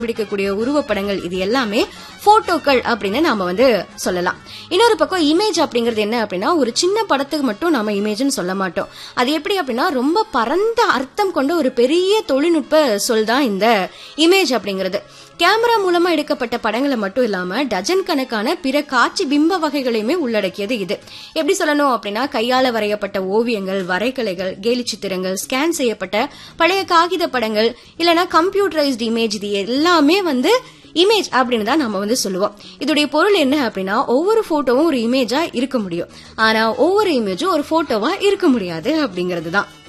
பிடிக்கக்கூடிய உருவப்படங்கள் இது எல்லாமே போட்டோக்கள் அப்படின்னு நாம சொல்லலாம். இன்னொரு பக்கம் இமேஜ் அப்படிங்கிறது என்ன அப்படின்னா, ஒரு சின்ன படத்துக்கு மட்டும் நாம இமேஜ்னு சொல்ல மாட்டோம். அது எப்படி அப்படின்னா, ரொம்ப பரந்த அர்த்தம் கொண்ட ஒரு பெரிய தொழில்நுட்ப சொல் தான் இந்த இமேஜ் அப்படிங்கிறது. கேமரா மூலமா எடுக்கப்பட்ட படங்களை மட்டும் இல்லாம டஜன் கணக்கான பிற காட்சி பிம்ப வகைகளையுமே உள்ளடக்கியது இது. எப்படி சொல்லணும் அப்படின்னா, கையால வரையப்பட்ட ஓவியங்கள், வரைகலைகள், கேலி சித்திரங்கள், ஸ்கேன் செய்யப்பட்ட பழைய காகித படங்கள், இல்லனா கம்ப்யூட்டரைஸ்டு இமேஜ், இது எல்லாமே இமேஜ் அப்படின்னு தான் நம்ம சொல்லுவோம். இதோடைய பொருள் என்ன அப்படின்னா, ஒவ்வொரு போட்டோவும் ஒரு இமேஜா இருக்க முடியும், ஆனா ஒவ்வொரு இமேஜும் ஒரு போட்டோவா இருக்க முடியாது அப்படிங்கிறது தான்.